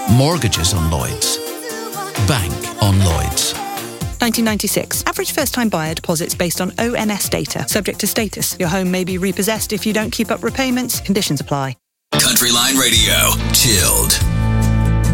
Mortgages on Lloyds. Bank on Lloyds. 1996. Average first-time buyer deposits based on ONS data. Subject to status. Your home may be repossessed if you don't keep up repayments. Conditions apply. Country Line Radio. Chilled.